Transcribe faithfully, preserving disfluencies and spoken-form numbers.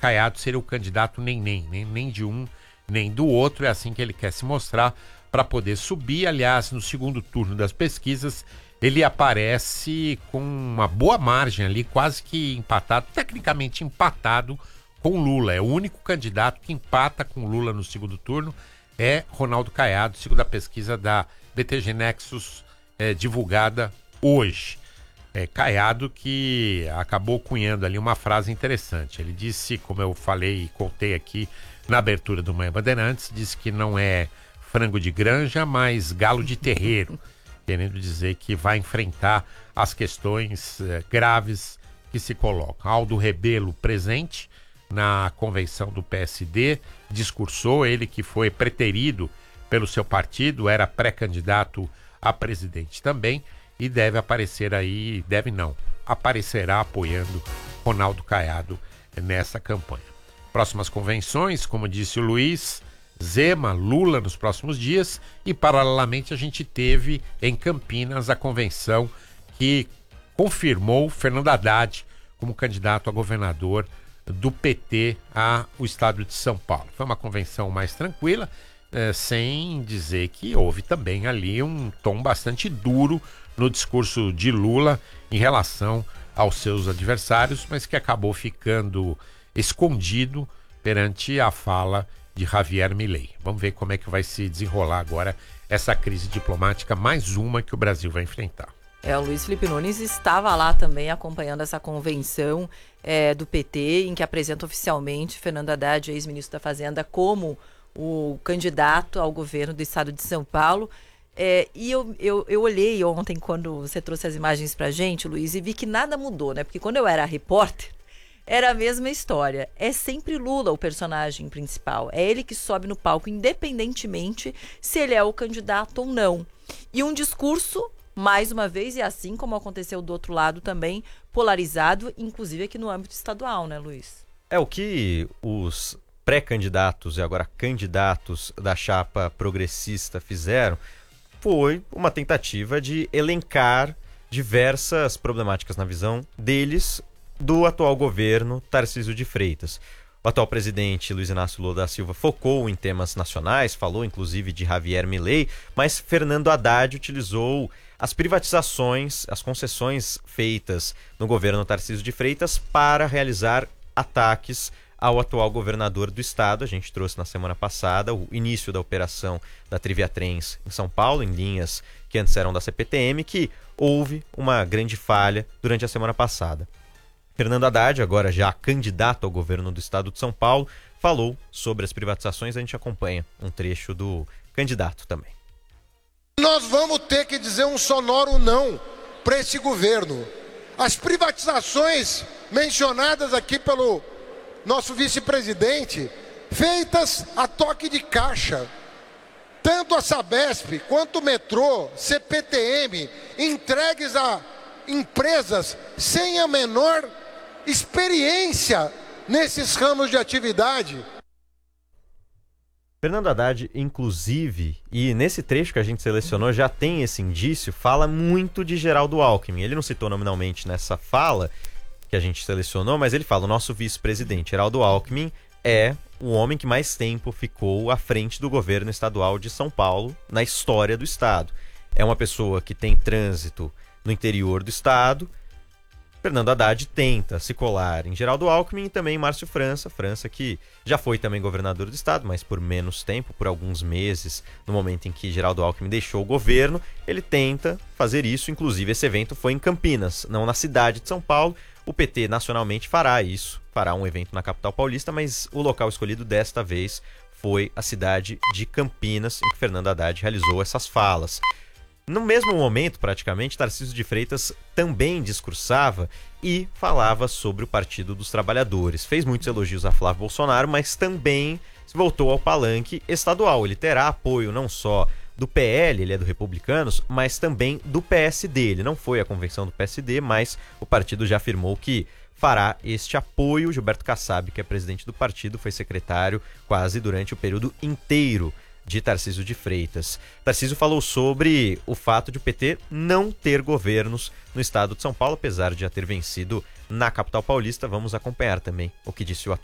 Caiado seria o candidato nem nem, nem, nem de um, nem do outro. É assim que ele quer se mostrar para poder subir. Aliás, no segundo turno das pesquisas, ele aparece com uma boa margem ali, quase que empatado, tecnicamente empatado com Lula. É o único candidato que empata com Lula no segundo turno, é Ronaldo Caiado, segundo a pesquisa da B T G Nexus, é, divulgada hoje. É, Caiado que acabou cunhando ali uma frase interessante. Ele disse, como eu falei e contei aqui na abertura do Manhã Bandeirantes, disse que não é frango de granja, mas galo de terreiro, querendo dizer que vai enfrentar as questões é, graves que se colocam. Aldo Rebelo presente na convenção do P S D, discursou, ele que foi preterido pelo seu partido, era pré-candidato a presidente também, e deve aparecer aí, deve não, aparecerá apoiando Ronaldo Caiado nessa campanha. Próximas convenções, como disse o Luiz, Zema, Lula nos próximos dias, e paralelamente a gente teve em Campinas a convenção que confirmou Fernando Haddad como candidato a governador do P T ao estado de São Paulo. Foi uma convenção mais tranquila, eh, sem dizer que houve também ali um tom bastante duro no discurso de Lula em relação aos seus adversários, mas que acabou ficando escondido perante a fala de Javier Milei. Vamos ver como é que vai se desenrolar agora essa crise diplomática, mais uma que o Brasil vai enfrentar. É, o Luiz Felipe Nunes estava lá também acompanhando essa convenção é, do P T, em que apresenta oficialmente Fernando Haddad, ex-ministro da Fazenda, como o candidato ao governo do estado de São Paulo. É, e eu, eu, eu olhei ontem, quando você trouxe as imagens pra gente, Luiz, e vi que nada mudou, né? Porque quando eu era repórter, era a mesma história. É sempre Lula o personagem principal. É ele que sobe no palco, independentemente se ele é o candidato ou não. E um discurso, mais uma vez, e assim como aconteceu do outro lado também, polarizado, inclusive aqui no âmbito estadual, né, Luiz? É o que os pré-candidatos e agora candidatos da chapa progressista fizeram, foi uma tentativa de elencar diversas problemáticas na visão deles do atual governo Tarcísio de Freitas. O atual presidente Luiz Inácio Lula da Silva focou em temas nacionais, falou inclusive de Javier Milei, mas Fernando Haddad utilizou as privatizações, as concessões feitas no governo Tarcísio de Freitas para realizar ataques ao atual governador do estado. A gente trouxe na semana passada o início da operação da Triviatrens em São Paulo, em linhas que antes eram da C P T M, que houve uma grande falha durante a semana passada. Fernando Haddad, agora já candidato ao governo do estado de São Paulo, falou sobre as privatizações. A gente acompanha um trecho do candidato também. Nós vamos ter que dizer um sonoro não para esse governo. As privatizações mencionadas aqui pelo nosso vice-presidente, feitas a toque de caixa. Tanto a Sabesp quanto o metrô, C P T M, entregues a empresas sem a menor experiência nesses ramos de atividade. Fernando Haddad, inclusive, e nesse trecho que a gente selecionou já tem esse indício, fala muito de Geraldo Alckmin. Ele não citou nominalmente nessa fala que a gente selecionou, mas ele fala: o nosso vice-presidente Geraldo Alckmin é o homem que mais tempo ficou à frente do governo estadual de São Paulo na história do estado. É uma pessoa que tem trânsito no interior do estado. Fernando Haddad tenta se colar em Geraldo Alckmin e também em Márcio França. França que já foi também governador do estado, mas por menos tempo, por alguns meses, no momento em que Geraldo Alckmin deixou o governo. Ele tenta fazer isso, inclusive esse evento foi em Campinas, não na cidade de São Paulo. O P T nacionalmente fará isso, fará um evento na capital paulista, mas o local escolhido desta vez foi a cidade de Campinas, em que Fernando Haddad realizou essas falas. No mesmo momento, praticamente, Tarcísio de Freitas também discursava e falava sobre o Partido dos Trabalhadores. Fez muitos elogios a Flávio Bolsonaro, mas também se voltou ao palanque estadual. Ele terá apoio não só do P L, ele é do Republicanos, mas também do P S D. Ele não foi à convenção do P S D, mas o partido já afirmou que fará este apoio. Gilberto Kassab, que é presidente do partido, foi secretário quase durante o período inteiro de Tarcísio de Freitas. Tarcísio falou sobre o fato de o P T não ter governos no estado de São Paulo, apesar de já ter vencido na capital paulista. Vamos acompanhar também o que disse o atual